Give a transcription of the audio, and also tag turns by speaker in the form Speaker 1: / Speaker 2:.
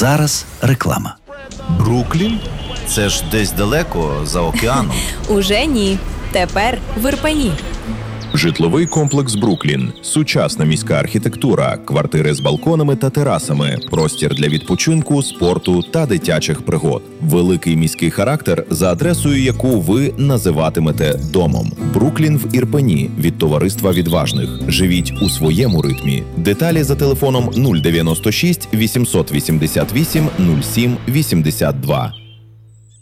Speaker 1: зараз реклама.
Speaker 2: Бруклін? Це ж десь далеко, за океаном.
Speaker 3: Уже ні. Тепер в Ірпені.
Speaker 4: Житловий комплекс «Бруклін». Сучасна міська архітектура, квартири з балконами та терасами, простір для відпочинку, спорту та дитячих пригод. Великий міський характер, за адресою яку ви називатимете домом. «Бруклін» в Ірпені від товариства відважних. Живіть у своєму ритмі. Деталі за телефоном 096 888 07 82.